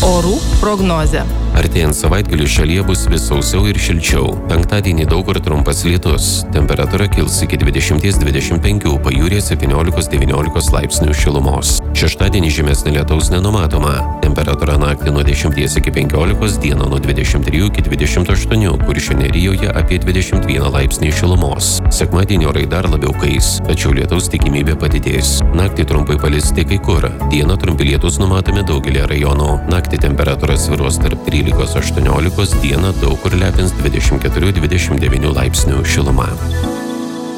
Orų prognozė. Artėjant savaitgaliui šalyje bus vis sausiau ir šilčiau. Penktadienį daug kur trumpas lietus. Temperatūra kils iki 20-25, pajūryje 17-19 laipsnių šilumos. Šeštadienį žymesnio lietaus nenumatoma. Temperatūra naktį nuo 10 iki 15, dieną nuo 23 iki 28, Kuršių nerijoje apie 21 laipsnį šilumos. Sekmadienį orai dar labiau kais, tačiau lietaus tikimybė padidės. Naktį trumpai palis tik kai kur. Dieną trumpi lietus numatomi daugelį rajonų. Naktį temperatūra svyruos tarp 13-18, dieną daug kur lepins 24-29 laipsnių šiluma.